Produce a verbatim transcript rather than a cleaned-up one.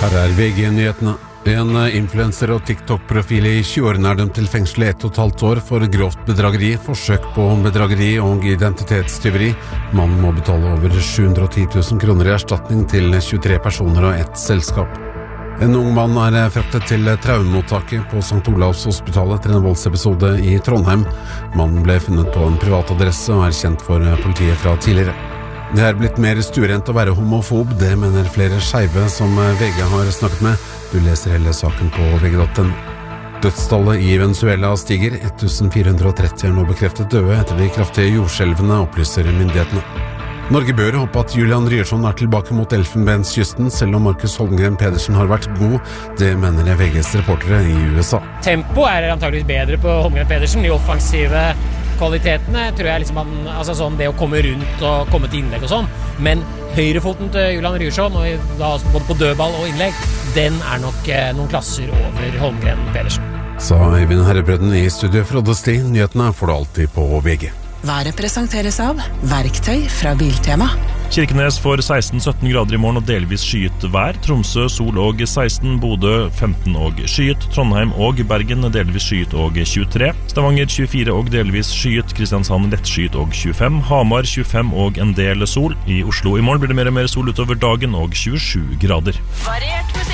Her er V G-nyhetene. En influencer og TikTok-profil i tjueårene er dømt til fengsel i ett og et halvt år for grovt bedrageri, forsøk på bedrageri og identitetstyveri. Mannen må betale over sju hundre og ti tusen kroner i erstatning til tjuetre personer og ett selskap. En ung mann er fraktet til traumemottaket på Sankt Olavs hospital etter en voldsepisode i Trondheim. Mannen ble funnet på en privat adresse og er kjent for politiet fra tidligere. Det er blitt mer stuerent å være homofob, det mener flere skeive som V G har snakket med. Du leser hele saken på V G punktum no. Dødstallet i Venezuela stiger. fjorten hundre og tretti er nå bekreftet døde etter de kraftige jordskjelvene, opplyser myndighetene. Norge bør håpe at Julian Ryerson er tilbake mot Elfenbenskysten, selv om Markus Holmgren Pedersen har vært god. Det mener V G's reportere i U S A. Tempo er antageligvis bedre på Holmgren Pedersen. De offensive kvalitetene tror jeg liksom han, altså sånn det å komme rundt og komme til innlegg og sånn, men høyrefoten til Julian Ryerson, og da både på dødball og innlegg, den er nok eh, noen klasser over Holmgren Pedersen. Sa Eivind Herrebrøden i studio fra Sti. Nyhetene får du alltid på V G. Været presenteres av Verktøy fra Biltema. Kirkenes får seksten til sytten grader i morgen og delvis skyet vær. Tromsø, sol og seksten, Bodø femten og skyet. Trondheim og Bergen delvis skyet og tjuetre. Stavanger tjuefire og delvis skyet. Kristiansand lettskyet og tjuefem. Hamar tjuefem og en del sol. I Oslo i morgen blir det mer og mer sol utover dagen og tjuesju grader. Variert musikk.